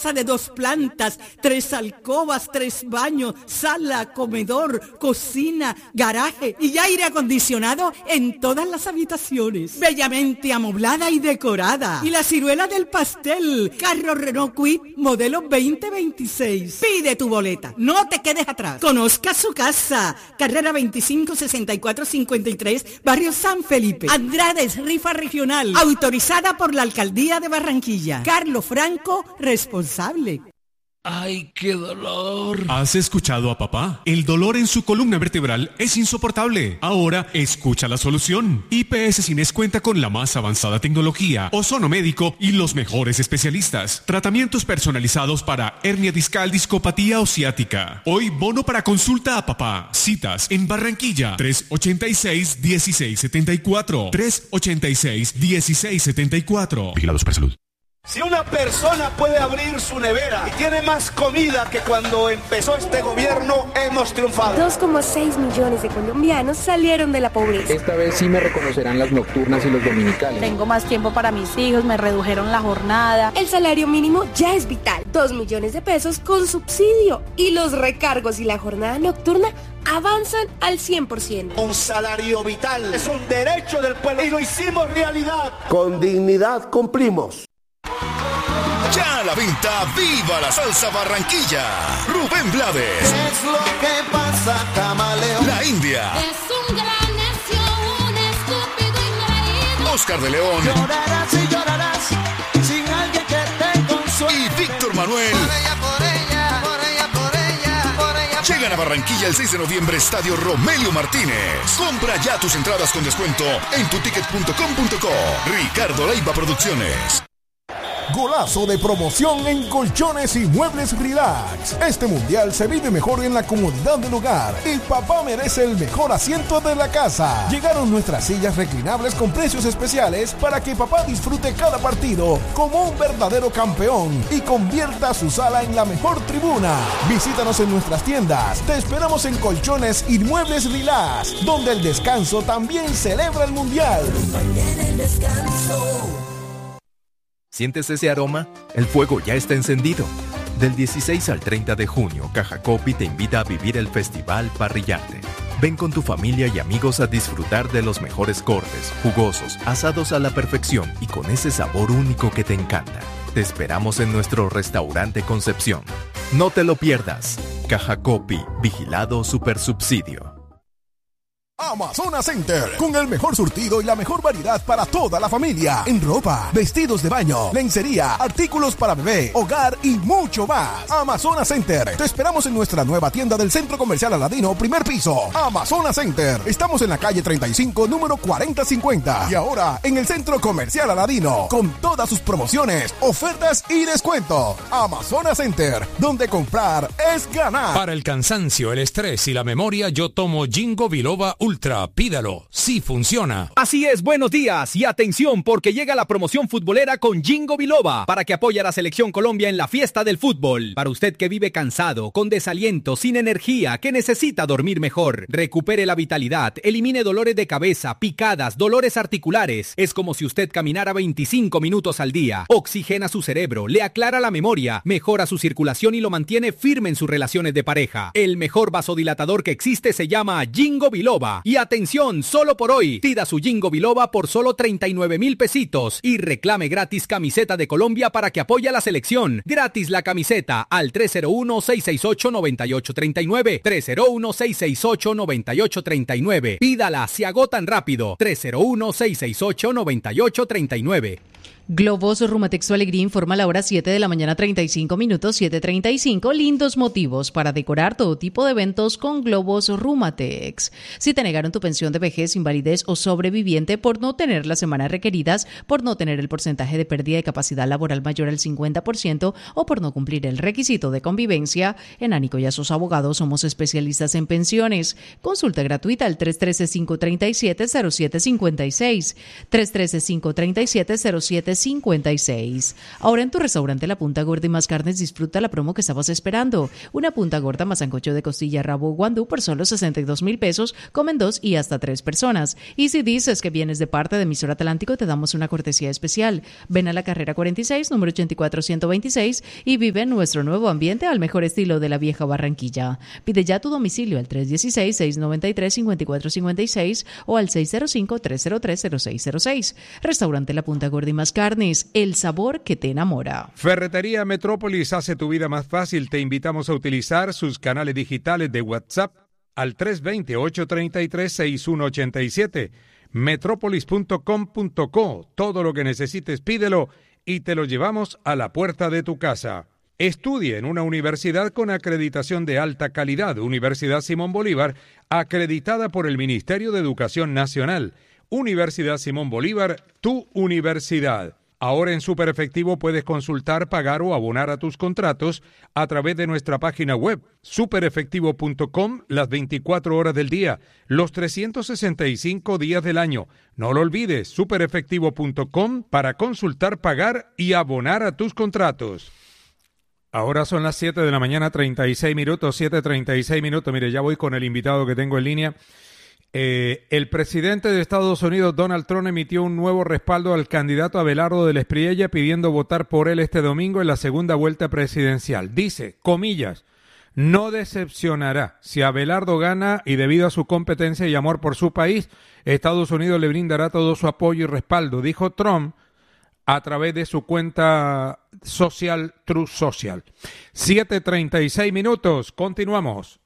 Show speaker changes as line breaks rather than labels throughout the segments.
casa de 2 plantas, 3 alcobas, 3 baños, sala, comedor, cocina, garaje y aire acondicionado en todas las habitaciones. Bellamente amoblada y decorada. Y la ciruela del pastel, carro Renault Kwid, modelo 2026. Pide tu boleta, no te quedes atrás. Conozca su casa, carrera 25 64 53, barrio San Felipe. Andrades, rifa regional, autorizada por la Alcaldía de Barranquilla. Carlos Franco, responsable.
¡Ay, qué dolor!
¿Has escuchado a papá? El dolor en su columna vertebral es insoportable. Ahora, escucha la solución. IPS Cines cuenta con la más avanzada tecnología, ozono médico y los mejores especialistas. Tratamientos personalizados para hernia discal, discopatía o ciática. Hoy, bono para consulta a papá. Citas en Barranquilla, 386-1674. 386-1674.
Vigilados para salud.
Si una persona puede abrir su nevera y tiene más comida que cuando empezó este gobierno, hemos triunfado.
2,6 millones de colombianos salieron de la pobreza.
Esta vez sí me reconocerán las nocturnas y los dominicales.
Tengo más tiempo para mis hijos, me redujeron la jornada.
El salario mínimo ya es vital. 2 millones de pesos con subsidio. Y los recargos y la jornada nocturna avanzan al 100%.
Un salario vital es un derecho del pueblo y lo hicimos realidad.
Con dignidad cumplimos.
Ya a la venta, ¡viva la salsa Barranquilla! Rubén Blades.
Es lo que pasa, camaleón.
La India.
Es un gran necio, un estúpido increíble.
Oscar de León.
Llorarás y llorarás sin alguien que te consuele.
Y Víctor Manuel.
Por ella, por ella, por ella, por ella, por ella.
Llegan a Barranquilla el 6 de noviembre, Estadio Romelio Martínez. Compra ya tus entradas con descuento en tuticket.com.co. Ricardo Leiva Producciones.
Golazo de promoción en Colchones y Muebles Relax. Este mundial se vive mejor en la comodidad del hogar y papá merece el mejor asiento de la casa. Llegaron nuestras sillas reclinables con precios especiales para que papá disfrute cada partido como un verdadero campeón y convierta su sala en la mejor tribuna. Visítanos en nuestras tiendas. Te esperamos en Colchones y Muebles Relax, donde el descanso también celebra el mundial.
Mañana el descanso.
¿Sientes ese aroma? El fuego ya está encendido. Del 16 al 30 de junio, Caja Copy te invita a vivir el Festival Parrillarte. Ven con tu familia y amigos a disfrutar de los mejores cortes, jugosos, asados a la perfección y con ese sabor único que te encanta. Te esperamos en nuestro restaurante Concepción. No te lo pierdas. Caja Copy, vigilado Supersubsidio.
Amazonas Center, con el mejor surtido y la mejor variedad para toda la familia, en ropa, vestidos de baño, lencería, artículos para bebé, hogar y mucho más. Amazonas Center, te esperamos en nuestra nueva tienda del Centro Comercial Aladino, primer piso. Amazonas Center, estamos en la calle 35, número 4050, y ahora en el Centro Comercial Aladino, con todas sus promociones, ofertas y descuento. Amazonas Center, donde comprar es ganar.
Para el cansancio, el estrés y la memoria, yo tomo Ginkgo Biloba Ultra, pídalo, sí funciona.
Así es, buenos días y atención porque llega la promoción futbolera con Ginkgo Biloba para que apoye a la Selección Colombia en la fiesta del fútbol. Para usted que vive cansado, con desaliento, sin energía, que necesita dormir mejor, recupere la vitalidad, elimine dolores de cabeza, picadas, dolores articulares. Es como si usted caminara 25 minutos al día. Oxigena su cerebro, le aclara la memoria, mejora su circulación y lo mantiene firme en sus relaciones de pareja. El mejor vasodilatador que existe se llama Ginkgo Biloba. Y atención, solo por hoy, pida su Ginkgo Biloba por solo 39,000 pesitos y reclame gratis camiseta de Colombia para que apoye a la selección. Gratis la camiseta al 301-668-9839. 301-668-9839. Pídala, se agotan rápido. 301-668-9839.
Globos Rumatex Alegría informa la hora 7 de la mañana 35 minutos, 7:35. Lindos motivos para decorar todo tipo de eventos con Globos Rumatex. Si te negaron tu pensión de vejez, invalidez o sobreviviente por no tener las semanas requeridas, por no tener el porcentaje de pérdida de capacidad laboral mayor al 50% o por no cumplir el requisito de convivencia, en Ánico y Sus Abogados somos especialistas en pensiones. Consulta gratuita al 313-537-0756. 313-537-0756. 609-381-5356. Ahora en tu restaurante La Punta Gorda y Más Carnes disfruta la promo que estabas esperando. Una punta gorda más sancocho de costilla, rabo guandú por solo 62,000 pesos. Comen 2 y hasta 3 personas. Y si dices que vienes de parte de Emisor Atlántico, te damos una cortesía especial. Ven a la carrera 46, número 84126 y vive en nuestro nuevo ambiente al mejor estilo de la vieja Barranquilla. Pide ya tu domicilio al 316-693-5456 o al 605-303-0606. Restaurante La Punta Gorda y Más Carnes, el sabor que te enamora.
Ferretería Metrópolis hace tu vida más fácil. Te invitamos a utilizar sus canales digitales de WhatsApp al 320-833-6187. Metrópolis.com.co. Todo lo que necesites pídelo y te lo llevamos a la puerta de tu casa. Estudie en una universidad con acreditación de alta calidad. Universidad Simón Bolívar, acreditada por el Ministerio de Educación Nacional. Universidad Simón Bolívar, tu universidad. Ahora en Super Efectivo puedes consultar, pagar o abonar a tus contratos a través de nuestra página web, superefectivo.com, las 24 horas del día, los 365 días del año. No lo olvides, superefectivo.com para consultar, pagar y abonar a tus contratos. Ahora son las 7 de la mañana, 36 minutos, 7:36 minutos. Mire, ya voy con el invitado que tengo en línea. El presidente de Estados Unidos, Donald Trump, emitió un nuevo respaldo al candidato Abelardo del Espriella, pidiendo votar por él este domingo en la segunda vuelta presidencial. Dice, comillas, no decepcionará si Abelardo gana y debido a su competencia y amor por su país, Estados Unidos le brindará todo su apoyo y respaldo, dijo Trump a través de su cuenta social Truth Social. 7:36 minutos, continuamos.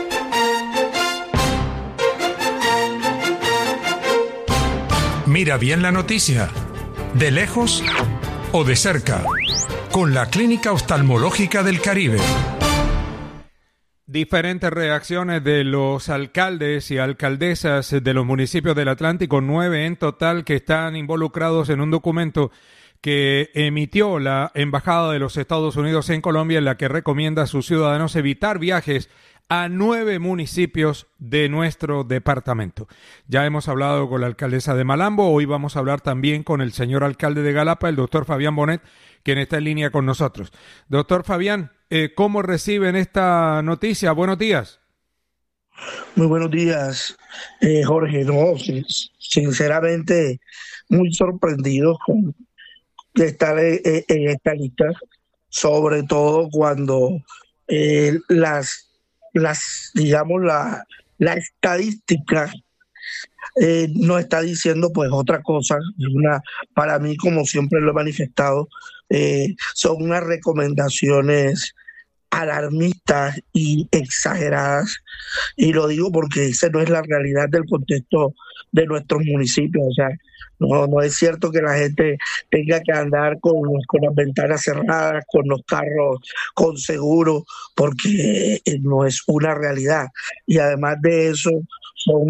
Mira bien la noticia, de lejos o de cerca, con la Clínica Oftalmológica del Caribe. Diferentes reacciones de los alcaldes y alcaldesas de los municipios del Atlántico, 9 en total, que están involucrados en un documento que emitió la Embajada de los Estados Unidos en Colombia, en la que recomienda a sus ciudadanos evitar viajes a 9 municipios de nuestro departamento. Ya hemos hablado con la alcaldesa de Malambo, hoy vamos a hablar también con el señor alcalde de Galapa, el doctor Fabián Bonet, quien está en línea con nosotros. Doctor Fabián, ¿cómo reciben esta noticia? Buenos días.
Muy buenos días, Jorge. No, sinceramente, muy sorprendidos de estar en esta lista, sobre todo cuando la estadística nos está diciendo pues otra cosa. Para mí, como siempre lo he manifestado, son unas recomendaciones alarmistas y exageradas, y lo digo porque esa no es la realidad del contexto de nuestros municipios. O sea, no es cierto que la gente tenga que andar con las ventanas cerradas, con los carros con seguro, porque no es una realidad. Y además de eso, son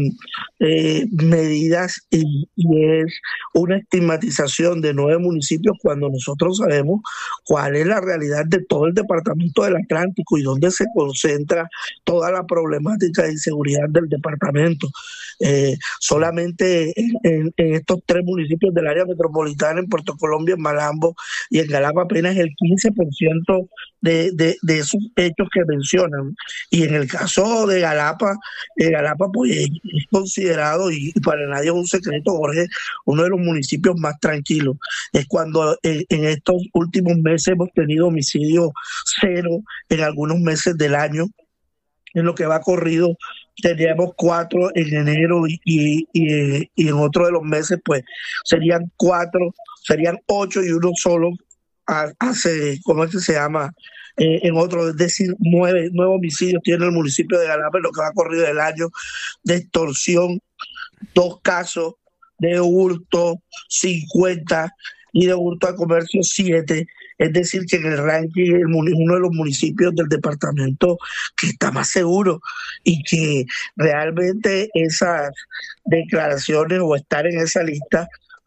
medidas y es una estigmatización de 9 municipios cuando nosotros sabemos cuál es la realidad de todo el departamento del Atlántico y dónde se concentra toda la problemática de inseguridad del departamento. Solamente en estos 3 municipios del área metropolitana, en Puerto Colombia, en Malambo y en Galapa, apenas el 15% de esos hechos que mencionan. Y en el caso de Galapa pues es considerado, y para nadie es un secreto, Jorge, uno de los municipios más tranquilos. Es cuando en estos últimos meses hemos tenido homicidio 0 en algunos meses del año. En lo que va corrido teníamos 4 en enero y en otro de los meses pues serían 8 y uno solo hace, ¿cómo es que se llama? En otro, es decir, 9 homicidios tiene el municipio de Galapa en lo que va corrido del año, de extorsión 2 casos, de hurto 50 y de hurto a comercio 7. Es decir, que en el ranking es uno de los municipios del departamento que está más seguro, y que realmente esas declaraciones o estar en esa lista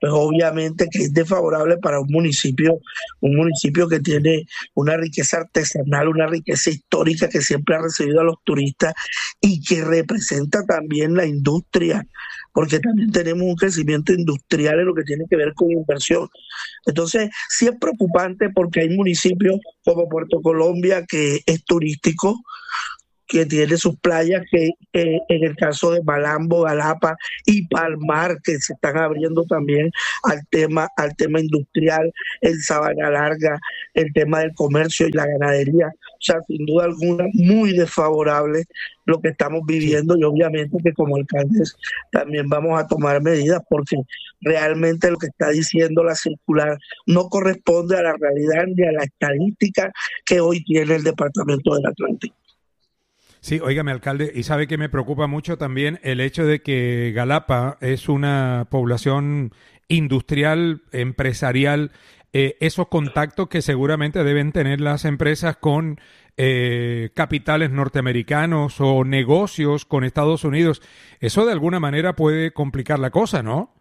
pues obviamente que es desfavorable para un municipio que tiene una riqueza artesanal, una riqueza histórica que siempre ha recibido a los turistas y que representa también la industria, porque también tenemos un crecimiento industrial en lo que tiene que ver con inversión. Entonces, sí es preocupante porque hay municipios como Puerto Colombia que es turístico, que tiene sus playas, que en el caso de Malambo, Galapa y Palmar, que se están abriendo también al tema industrial, en Sabana Larga, el tema del comercio y la ganadería. O sea, sin duda alguna, muy desfavorable lo que estamos viviendo, y obviamente que como alcaldes también vamos a tomar medidas, porque realmente lo que está diciendo la circular no corresponde a la realidad ni a la estadística que hoy tiene el Departamento del Atlántico.
Sí, óigame, alcalde, y sabe que me preocupa mucho también el hecho de que Galapa es una población industrial, empresarial, esos contactos que seguramente deben tener las empresas con capitales norteamericanos o negocios con Estados Unidos, eso de alguna manera puede complicar la cosa, ¿no?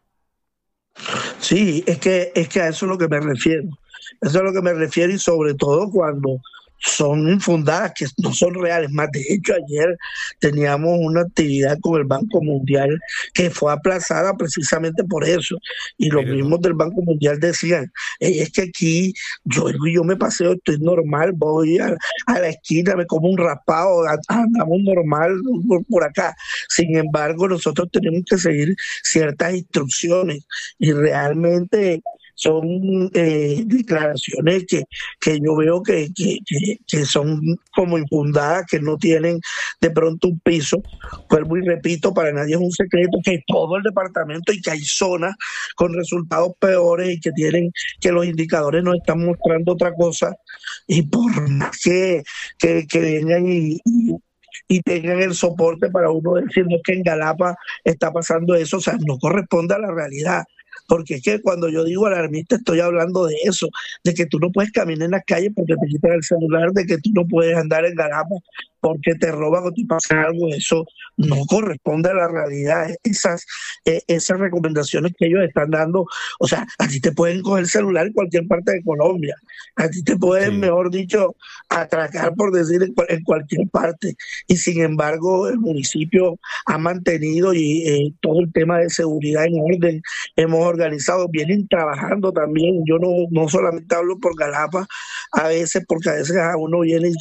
Sí, es que a eso es lo que me refiero. Eso es lo que me refiero, y sobre todo cuando son infundadas, que no son reales. Más de hecho, ayer teníamos una actividad con el Banco Mundial que fue aplazada precisamente por eso, y los mismos del Banco Mundial decían, es que aquí yo me paseo, estoy normal, voy a la esquina, me como un raspado, andamos normal por acá. Sin embargo, nosotros tenemos que seguir ciertas instrucciones, y realmente son declaraciones que yo veo que son como infundadas, que no tienen de pronto un piso. Vuelvo y repito, para nadie es un secreto que todo el departamento, y que hay zonas con resultados peores y que los indicadores nos están mostrando otra cosa, y por más que vengan y tengan el soporte para uno decir, no, que en Galapa está pasando eso, o sea, no corresponde a la realidad. Porque es que cuando yo digo alarmista estoy hablando de eso, de que tú no puedes caminar en las calles porque te quitan el celular, de que tú no puedes andar en Galapa porque te roban o te pasa algo. Eso no corresponde a la realidad. Esas recomendaciones que ellos están dando, o sea, a ti te pueden coger el celular en cualquier parte de Colombia, a ti te pueden, mejor dicho, atracar, por decir, en cualquier parte, y sin embargo el municipio ha mantenido todo el tema de seguridad en orden. Hemos organizado, vienen trabajando también. Yo no solamente hablo por Galapa a veces, porque a veces a uno viene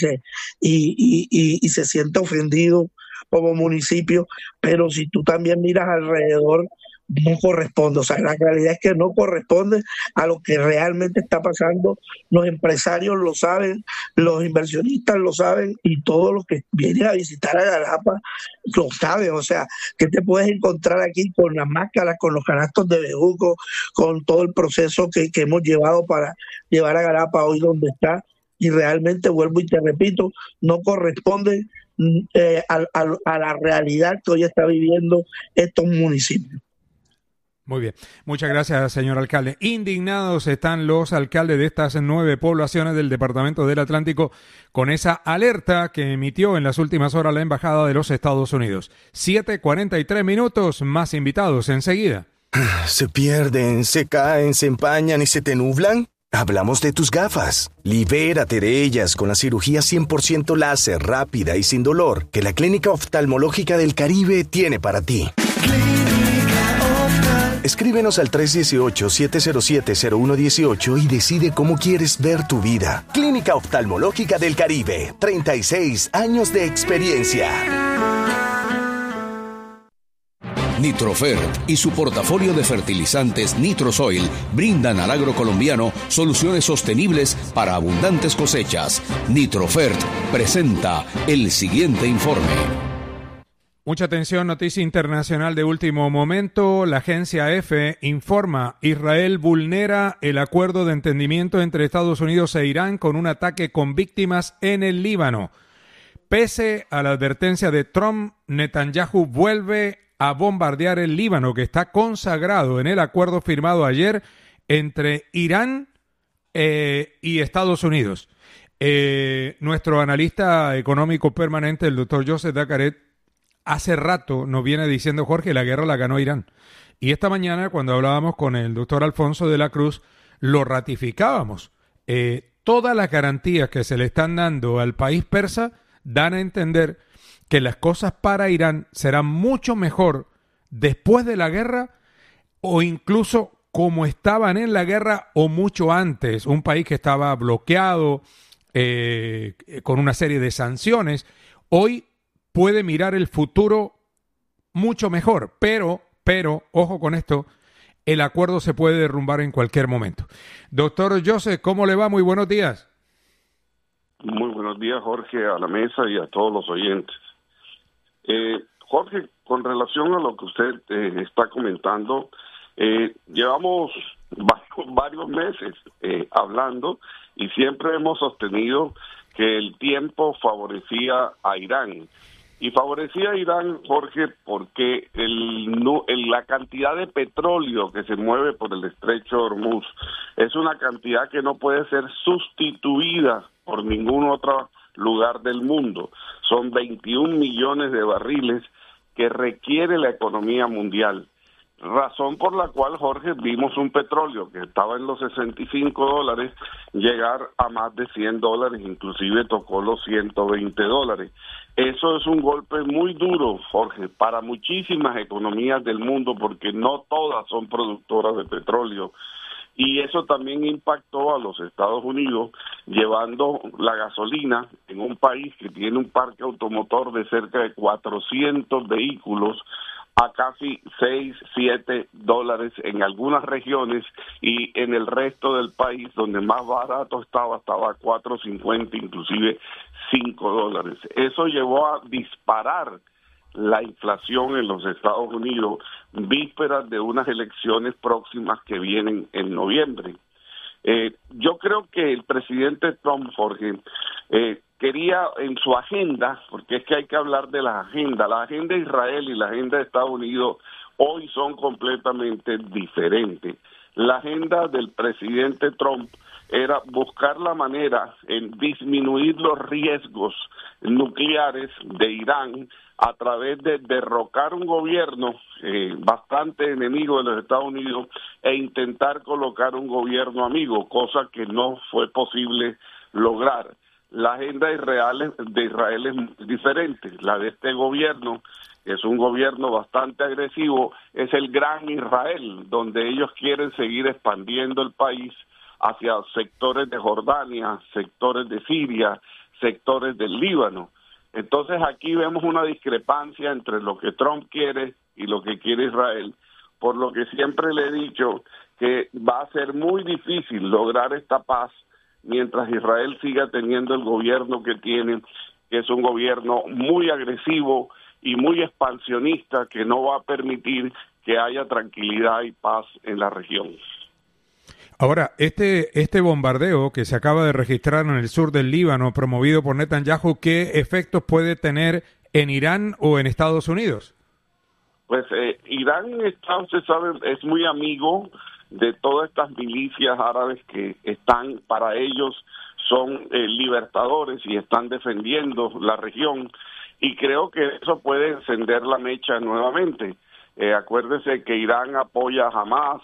y se siente ofendido como municipio, pero si tú también miras alrededor, no corresponde. O sea, la realidad es que no corresponde a lo que realmente está pasando. Los empresarios lo saben, los inversionistas lo saben, y todos los que vienen a visitar a Galapa lo saben. O sea, que te puedes encontrar aquí con las máscaras, con los canastos de bejuco, con todo el proceso que hemos llevado para llevar a Galapa hoy donde está, y realmente, vuelvo y te repito, no corresponde a la realidad que hoy está viviendo estos municipios.
Muy bien, muchas gracias, señor alcalde. Indignados están los alcaldes de estas 9 poblaciones del Departamento del Atlántico con esa alerta que emitió en las últimas horas la Embajada de los Estados Unidos. 7:43 minutos, más invitados enseguida.
¿Se pierden, se caen, se empañan y se te nublan? Hablamos de tus gafas. Libérate de ellas con la cirugía 100% láser, rápida y sin dolor que la Clínica Oftalmológica del Caribe tiene para ti. Escríbenos al 318-707-0118 y decide cómo quieres ver tu vida. Clínica Oftalmológica del Caribe, 36 años de experiencia.
Nitrofert y su portafolio de fertilizantes Nitrosoil brindan al agro colombiano soluciones sostenibles para abundantes cosechas. Nitrofert presenta el siguiente informe.
Mucha atención, noticia internacional de último momento. La agencia EFE informa: Israel vulnera el acuerdo de entendimiento entre Estados Unidos e Irán con un ataque con víctimas en el Líbano. Pese a la advertencia de Trump, Netanyahu vuelve a bombardear el Líbano, que está consagrado en el acuerdo firmado ayer entre Irán y Estados Unidos. Nuestro analista económico permanente, el doctor Joseph Dacaret, hace rato nos viene diciendo, Jorge, la guerra la ganó Irán. Y esta mañana, cuando hablábamos con el doctor Alfonso de la Cruz, lo ratificábamos. Todas las garantías que se le están dando al país persa dan a entender que las cosas para Irán serán mucho mejor después de la guerra o incluso como estaban en la guerra o mucho antes. Un país que estaba bloqueado con una serie de sanciones, hoy puede mirar el futuro mucho mejor, pero, ojo con esto, el acuerdo se puede derrumbar en cualquier momento. Doctor Joseph, ¿cómo le va? Muy buenos días.
Muy buenos días, Jorge, a la mesa y a todos los oyentes. Jorge, con relación a lo que usted está comentando, llevamos varios meses hablando y siempre hemos sostenido que el tiempo favorecía a Irán. Y favorecía a Irán, Jorge, porque la cantidad de petróleo que se mueve por el estrecho de Hormuz es una cantidad que no puede ser sustituida por ningún otro lugar del mundo. Son 21 millones de barriles que requiere la economía mundial. Razón por la cual, Jorge, vimos un petróleo que estaba en los $65 llegar a más de $100, inclusive tocó los $120. Eso es un golpe muy duro, Jorge, para muchísimas economías del mundo, porque no todas son productoras de petróleo. Y eso también impactó a los Estados Unidos, llevando la gasolina en un país que tiene un parque automotor de cerca de 400 vehículos a casi $6-7 en algunas regiones, y en el resto del país, donde más barato estaba a $4.50, inclusive $5. Eso llevó a disparar la inflación en los Estados Unidos, vísperas de unas elecciones próximas que vienen en noviembre. Yo creo que el presidente Trump, Jorge, quería en su agenda, porque es que hay que hablar de la agenda de Israel y la agenda de Estados Unidos hoy son completamente diferentes. La agenda del presidente Trump era buscar la manera en disminuir los riesgos nucleares de Irán a través de derrocar un gobierno bastante enemigo de los Estados Unidos e intentar colocar un gobierno amigo, cosa que no fue posible lograr. La agenda de Israel es muy diferente. La de este gobierno, que es un gobierno bastante agresivo, es el Gran Israel, donde ellos quieren seguir expandiendo el país hacia sectores de Jordania, sectores de Siria, sectores del Líbano. Entonces aquí vemos una discrepancia entre lo que Trump quiere y lo que quiere Israel, por lo que siempre le he dicho que va a ser muy difícil lograr esta paz mientras Israel siga teniendo el gobierno que tiene, que es un gobierno muy agresivo y muy expansionista, que no va a permitir que haya tranquilidad y paz en la región.
Ahora, este bombardeo que se acaba de registrar en el sur del Líbano, promovido por Netanyahu, ¿qué efectos puede tener en Irán o en Estados Unidos?
Pues Irán está, usted sabe, es muy amigo de todas estas milicias árabes que están, para ellos, son libertadores y están defendiendo la región, y creo que eso puede encender la mecha nuevamente. Acuérdese que Irán apoya a Hamas,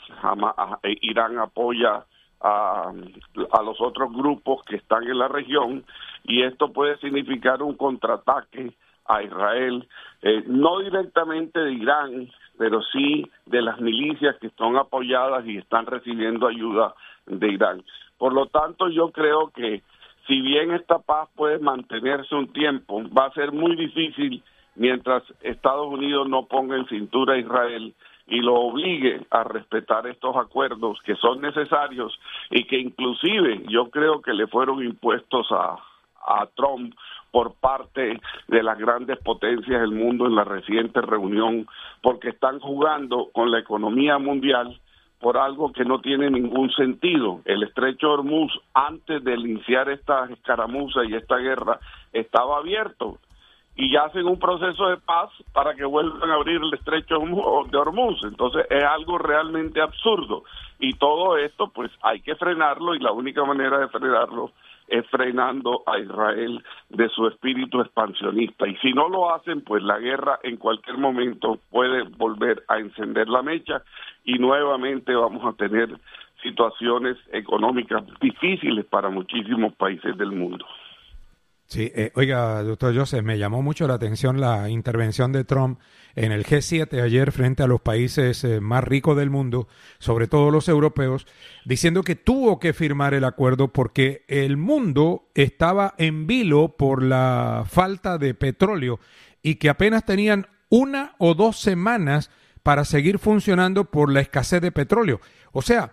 Irán apoya a los otros grupos que están en la región, y esto puede significar un contraataque a Israel, no directamente de Irán, pero sí de las milicias que son apoyadas y están recibiendo ayuda de Irán. Por lo tanto, yo creo que si bien esta paz puede mantenerse un tiempo, va a ser muy difícil mientras Estados Unidos no ponga en cintura a Israel y lo obligue a respetar estos acuerdos que son necesarios y que inclusive yo creo que le fueron impuestos a Trump por parte de las grandes potencias del mundo en la reciente reunión, porque están jugando con la economía mundial por algo que no tiene ningún sentido. El estrecho de Hormuz, antes de iniciar esta escaramuza y esta guerra, estaba abierto, y ya hacen un proceso de paz para que vuelvan a abrir el estrecho de Hormuz. Entonces es algo realmente absurdo, y todo esto pues hay que frenarlo, y la única manera de frenarlo frenando a Israel de su espíritu expansionista. Y si no lo hacen, pues la guerra en cualquier momento puede volver a encender la mecha y nuevamente vamos a tener situaciones económicas difíciles para muchísimos países del mundo.
Sí, oiga, doctor Joseph, me llamó mucho la atención la intervención de Trump en el G7 ayer frente a los países más ricos del mundo, sobre todo los europeos, diciendo que tuvo que firmar el acuerdo porque el mundo estaba en vilo por la falta de petróleo y que apenas tenían 1 o 2 semanas para seguir funcionando por la escasez de petróleo. O sea,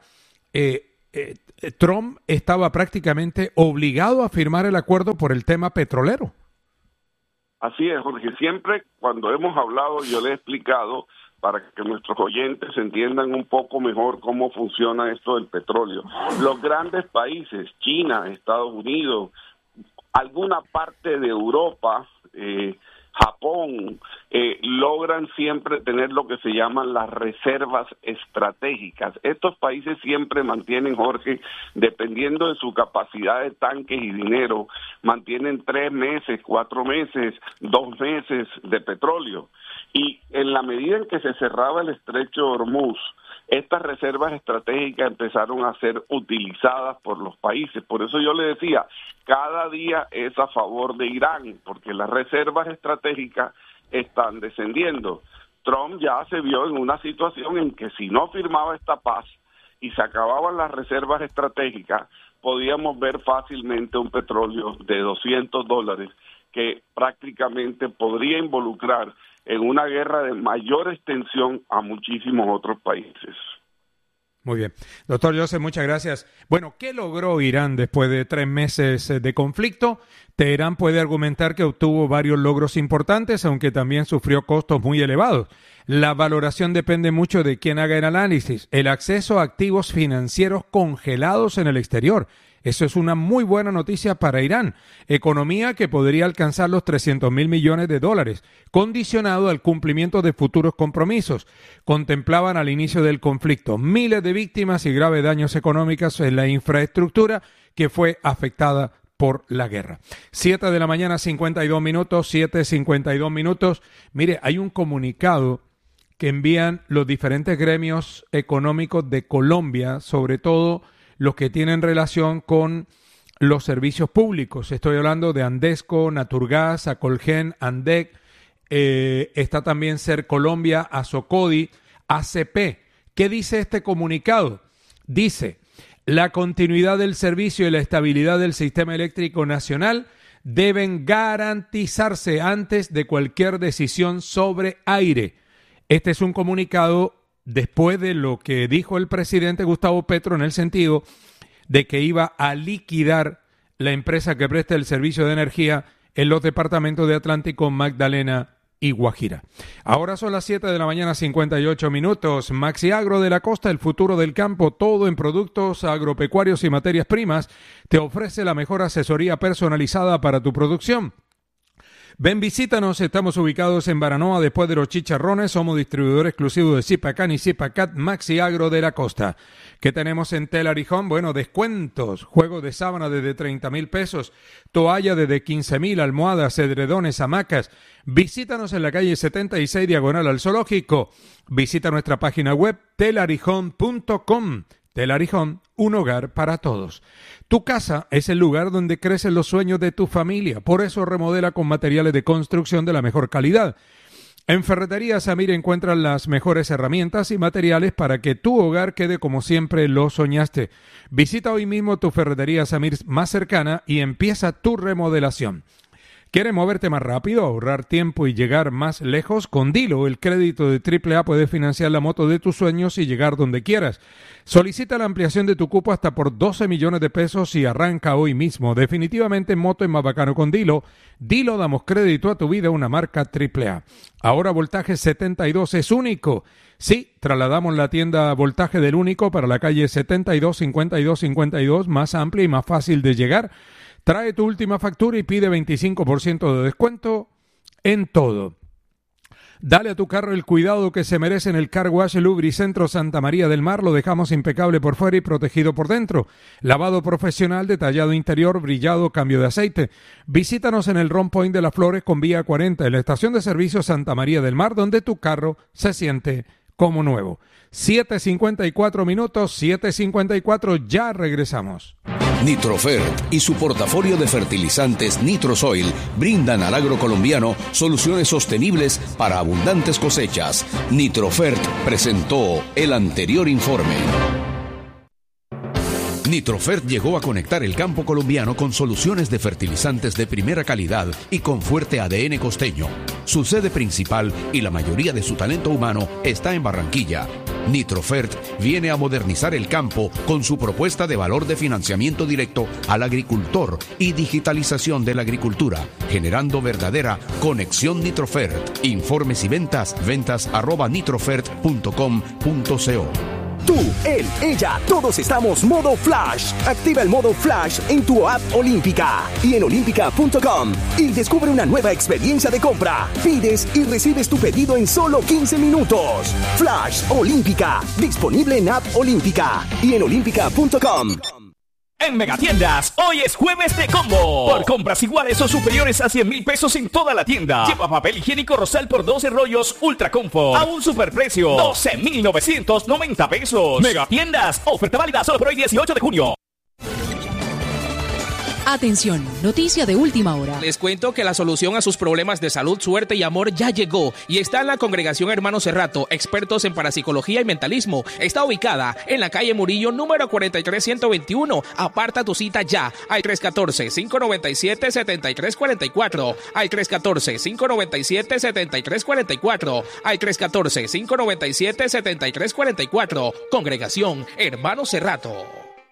Trump estaba prácticamente obligado a firmar el acuerdo por el tema petrolero.
Así es, Jorge. Siempre cuando hemos hablado, yo le he explicado para que nuestros oyentes entiendan un poco mejor cómo funciona esto del petróleo. Los grandes países, China, Estados Unidos, alguna parte de Europa, Japón, logran siempre tener lo que se llaman las reservas estratégicas. Estos países siempre mantienen, Jorge, dependiendo de su capacidad de tanques y dinero, mantienen 3 meses, 4 meses, 2 meses de petróleo. Y en la medida en que se cerraba el estrecho de Hormuz, estas reservas estratégicas empezaron a ser utilizadas por los países. Por eso yo le decía, cada día es a favor de Irán, porque las reservas estratégicas están descendiendo. Trump ya se vio en una situación en que si no firmaba esta paz y se acababan las reservas estratégicas, podíamos ver fácilmente un petróleo de $200 que prácticamente podría involucrar en una guerra de mayor extensión a muchísimos otros países.
Muy bien. Doctor Joseph, muchas gracias. Bueno, ¿qué logró Irán después de 3 meses de conflicto? Teherán puede argumentar que obtuvo varios logros importantes, aunque también sufrió costos muy elevados. La valoración depende mucho de quién haga el análisis. El acceso a activos financieros congelados en el exterior. Eso es una muy buena noticia para Irán. Economía que podría alcanzar los $300.000 millones, condicionado al cumplimiento de futuros compromisos. Contemplaban al inicio del conflicto miles de víctimas y graves daños económicos en la infraestructura que fue afectada por la guerra. 7 de la mañana, 52 minutos, 7:52 minutos. Mire, hay un comunicado que envían los diferentes gremios económicos de Colombia, sobre todo los que tienen relación con los servicios públicos. Estoy hablando de Andesco, Naturgas, Acolgen, Andec, está también Sercolombia, Asocodi, ACP. ¿Qué dice este comunicado? Dice: la continuidad del servicio y la estabilidad del sistema eléctrico nacional deben garantizarse antes de cualquier decisión sobre aire. Este es un comunicado después de lo que dijo el presidente Gustavo Petro en el sentido de que iba a liquidar la empresa que presta el servicio de energía en los departamentos de Atlántico, Magdalena y Guajira. Ahora son las 7 de la mañana, 58 minutos. Maxi Agro de la Costa, el futuro del campo, todo en productos agropecuarios y materias primas, te ofrece la mejor asesoría personalizada para tu producción. Ven, visítanos, estamos ubicados en Baranoa, después de los Chicharrones, somos distribuidor exclusivo de Zipacan y Zipacat Maxi Agro de la Costa. ¿Qué tenemos en Telarijón? Bueno, descuentos, juegos de sábana desde 30,000 pesos, toalla desde 15,000, almohadas, edredones, hamacas. Visítanos en la calle 76, diagonal al Zoológico. Visita nuestra página web telarijón.com. Telarijón, un hogar para todos. Tu casa es el lugar donde crecen los sueños de tu familia. Por eso remodela con materiales de construcción de la mejor calidad. En Ferretería Samir encuentras las mejores herramientas y materiales para que tu hogar quede como siempre lo soñaste. Visita hoy mismo tu Ferretería Samir más cercana y empieza tu remodelación. ¿Quieres moverte más rápido, ahorrar tiempo y llegar más lejos? Con Dilo, el crédito de AAA, puedes financiar la moto de tus sueños y llegar donde quieras. Solicita la ampliación de tu cupo hasta por 12 millones de pesos y arranca hoy mismo. Definitivamente moto es más bacano con Dilo. Dilo, damos crédito a tu vida, una marca AAA. Ahora Voltaje 72 es único. Sí, trasladamos la tienda Voltaje del Único para la calle 72, 52, 52, más amplia y más fácil de llegar. Trae tu última factura y pide 25% de descuento en todo. Dale a tu carro el cuidado que se merece en el Car Wash Lubricentro Santa María del Mar. Lo dejamos impecable por fuera y protegido por dentro. Lavado profesional, detallado interior, brillado, cambio de aceite. Visítanos en el Ron Point de las Flores con vía 40 en la estación de servicio Santa María del Mar, donde tu carro se siente como nuevo. 7:54 minutos, 7:54, ya regresamos.
Nitrofert y su portafolio de fertilizantes Nitrosoil brindan al agro colombiano soluciones sostenibles para abundantes cosechas. Nitrofert presentó el anterior informe. Nitrofert llegó a conectar el campo colombiano con soluciones de fertilizantes de primera calidad y con fuerte ADN costeño. Su sede principal y la mayoría de su talento humano está en Barranquilla. Nitrofert viene a modernizar el campo con su propuesta de valor de financiamiento directo al agricultor y digitalización de la agricultura, generando verdadera conexión Nitrofert. Informes y ventas@nitrofert.com.co.
Tú, él, ella, todos estamos modo Flash. Activa el modo Flash en tu app Olímpica y en olímpica.com y descubre una nueva experiencia de compra. Pides y recibes tu pedido en solo 15 minutos. Flash Olímpica, disponible en app Olímpica y en olímpica.com.
En Megatiendas, hoy es jueves de combo. Por compras iguales o superiores a 100,000 pesos en toda la tienda. Lleva papel higiénico Rosal por 12 rollos Ultra Comfort a un superprecio, 12,990 pesos. Megatiendas, oferta válida solo por hoy 18 de junio.
Atención, noticia de última hora.
Les cuento que la solución a sus problemas de salud, suerte y amor ya llegó y está en la Congregación Hermanos Cerrato, expertos en parapsicología y mentalismo. Está ubicada en la calle Murillo, número 43121. Aparta tu cita ya al 314-597-7344, al 314-597-7344, al 314-597-7344. Congregación Hermanos Cerrato.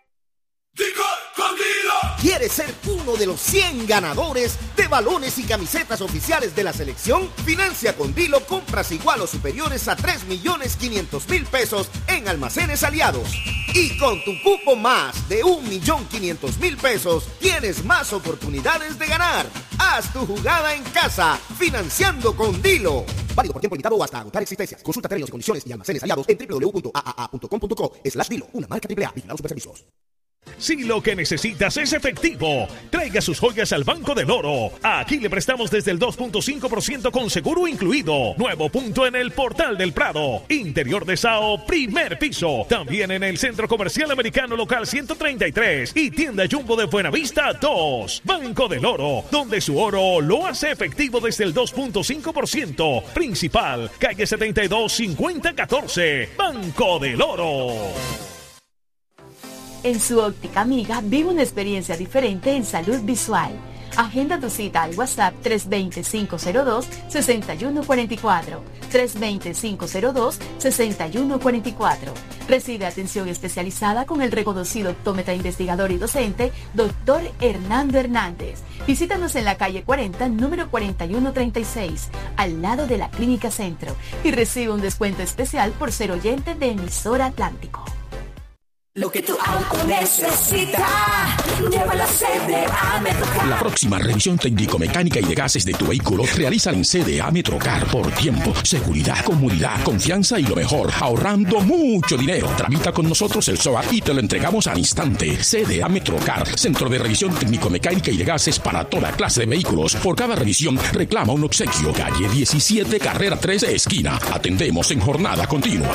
¿Quieres ser uno de los 100 ganadores de balones y camisetas oficiales de la selección? Financia con Dilo compras igual o superiores a 3.500.000 pesos en almacenes aliados. Y con tu cupo más de 1.500.000 pesos, tienes más oportunidades de ganar. Haz tu jugada en casa, financiando con Dilo. Válido por tiempo limitado o hasta agotar existencias. Consulta términos y condiciones y almacenes aliados en www.aaa.com.co/Dilo. Una marca AAA. Vigilados Superservicios.
Si lo que necesitas es efectivo, traiga sus joyas al Banco del Oro. Aquí le prestamos desde el 2.5% con seguro incluido. Nuevo punto en el Portal del Prado. Interior de Sao, primer piso. También en el Centro Comercial Americano Local 133 y Tienda Jumbo de Buenavista 2. Banco del Oro, donde su oro lo hace efectivo desde el 2.5%. Principal, calle 72 5014. Banco del Oro.
En su óptica amiga vive una experiencia diferente en salud visual. Agenda tu cita al WhatsApp 320-502-6144. 320-502-6144. Recibe atención especializada con el reconocido optómetra investigador y docente, Dr. Hernando Hernández. Visítanos en la calle 40, número 4136, al lado de la Clínica Centro. Y recibe un descuento especial por ser oyente de Emisora Atlántico.
Lo que tu auto necesita, llévalo a CDA Metrocar.
La próxima revisión técnico-mecánica y de gases de tu vehículo realiza en CDA Metrocar por tiempo, seguridad, comodidad, confianza y lo mejor, ahorrando mucho dinero. Tramita con nosotros el SOA y te lo entregamos al instante. CDA Metrocar, centro de revisión técnico-mecánica y de gases para toda clase de vehículos. Por cada revisión reclama un obsequio. Calle 17, carrera 13, esquina. Atendemos en jornada continua.